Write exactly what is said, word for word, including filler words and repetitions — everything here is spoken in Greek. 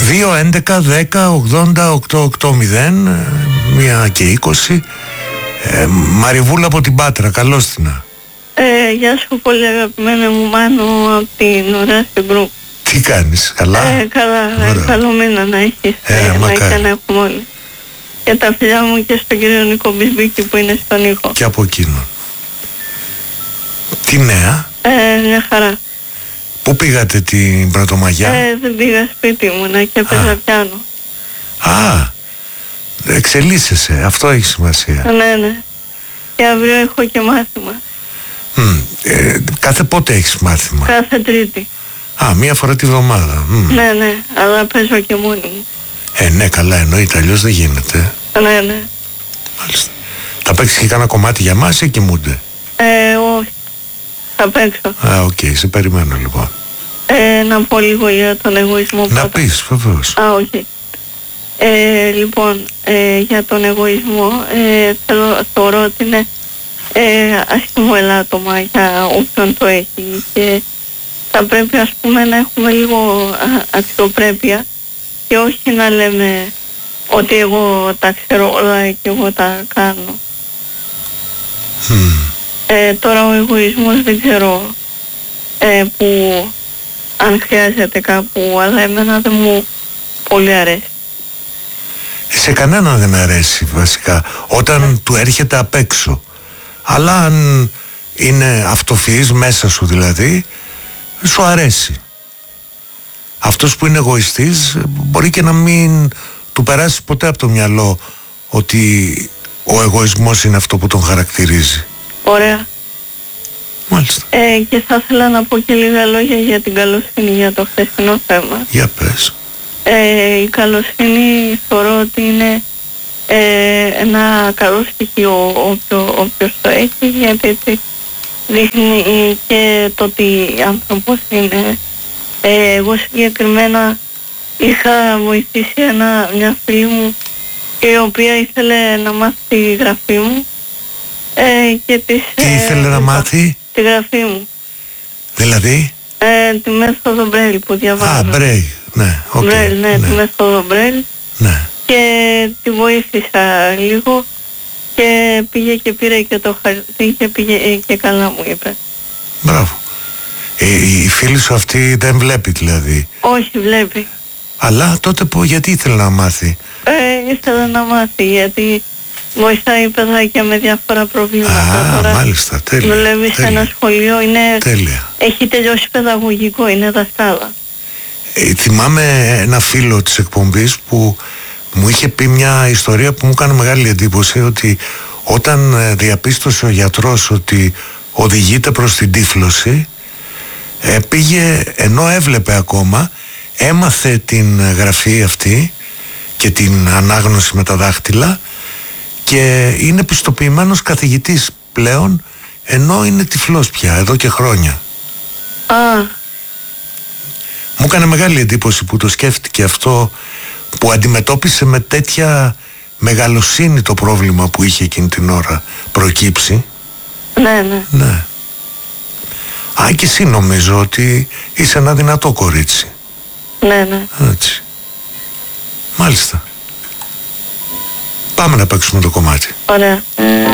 δύο έντεκα δέκα ογδόντα οκτώ ογδόντα, μία και είκοσι. ε, Μαριβούλα από την Πάτρα, καλώς την. Ε, γεια σου πολύ αγαπημένη μου Μάνο από την ωραία στην Γκρουπ. Τι κάνεις, καλά? Ε, καλά, ε, καλό μήνα να έχεις, ε, ε, να μακάρι. και να έχουμε όλοι. Και τα φιλιά μου και στον κύριο Νίκο Μπισμπίκη που είναι στον ήχο. Και από εκείνον. Τι νέα? Ε, μια χαρά. Πού πήγατε την Πρωτομαγιά? Ε, δεν πήγα σπίτι μου, να και έπαιζα πιάνο. Α, εξελίσσεσαι, αυτό έχει σημασία. Ναι, ναι. Και αύριο έχω και μάθημα. Mm, ε, κάθε πότε έχεις μάθημα? Κάθε Τρίτη. Α, μία φορά τη βδομάδα. Mm. Ναι, ναι, αλλά παίζω και μόνη μου. Ε, ναι, καλά, εννοείται, αλλιώς δεν γίνεται. Ναι, ναι. Μάλιστα. Θα παίξεις και κάνα κομμάτι για μας ή κοιμούνται? Ε, όχι. Θα παίξω. Α, οκ, okay, σε περιμένω λοιπόν. Ε, να πω λίγο για τον εγωισμό. Να πρώτα. πεις, βεβαίως. Α, όχι. Ε, λοιπόν, ε, για τον εγωισμό, ε, θέλω, θεωρώ ότι είναι ε, άσχημο ελάττωμα για όποιον το έχει και θα πρέπει, ας πούμε, να έχουμε λίγο α, αξιοπρέπεια και όχι να λέμε ότι εγώ τα ξέρω όλα και εγώ τα κάνω. Mm. Ε, τώρα ο εγωισμός δεν ξέρω ε, που αν χρειάζεται κάπου, αλλά εμένα δεν μου πολύ αρέσει. Σε κανέναν δεν αρέσει βασικά όταν του έρχεται απ' έξω. Αλλά αν είναι αυτοφυής μέσα σου δηλαδή, σου αρέσει. Αυτός που είναι εγωιστής μπορεί και να μην του περάσει ποτέ από το μυαλό ότι ο εγωισμός είναι αυτό που τον χαρακτηρίζει. Ωραία. Μάλιστα. Ε, και θα ήθελα να πω και λίγα λόγια για την καλοσύνη, για το χθεσινό θέμα. Για πες. Ε, η καλοσύνη θεωρώ ότι είναι ε, ένα καλό στοιχείο όποιο, όποιος το έχει, γιατί δείχνει και το ότι άνθρωπος είναι. Ε, εγώ συγκεκριμένα είχα βοηθήσει ένα, μια φίλη μου η οποία ήθελε να μάθει τη γραφή μου ε, και της, Τι ήθελε ε, να μάθει? Τη γραφή μου. Δηλαδή? Ε, τη μέθοδο Μπρέιλ που διαβάζω. Α, Μπρέιλ, ναι, okay, Μπρέιλ, ναι, ναι, τη μέθοδο Μπρέιλ. Ναι. Και τη βοήθησα λίγο και πήγε και πήρε και το χαρτί και πήγε και καλά μου είπε. Μπράβο. Ε, η φίλη σου αυτή δεν βλέπει δηλαδή? Όχι, βλέπει. Αλλά τότε που, γιατί ήθελε να μάθει? Ε, ήθελα να μάθει γιατί βοηθάει παιδάκια με διάφορα προβλήματα. Α, τώρα μάλιστα, τέλεια. δουλεύει σε ένα σχολείο, είναι, τέλεια. Έχει τελειώσει παιδαγωγικό, είναι δασκάλα. Ε, θυμάμαι ένα φίλο της εκπομπής που μου είχε πει μια ιστορία που μου έκανε μεγάλη εντύπωση, ότι όταν διαπίστωσε ο γιατρός ότι οδηγείται προς την τύφλωση, ε, πήγε, ενώ έβλεπε ακόμα, έμαθε την γραφή αυτή και την ανάγνωση με τα δάχτυλα και είναι πιστοποιημένος καθηγητής πλέον, ενώ είναι τυφλός πια εδώ και χρόνια. Α. Μου έκανε μεγάλη εντύπωση που το σκέφτηκε αυτό, που αντιμετώπισε με τέτοια μεγαλοσύνη το πρόβλημα που είχε εκείνη την ώρα προκύψει. Ναι, ναι. Ναι. Α, και εσύ νομίζω ότι είσαι ένα δυνατό κορίτσι. Ναι, ναι. Έτσι. Μάλιστα. Πάμε να παίξουμε το κομμάτι. Ωραία.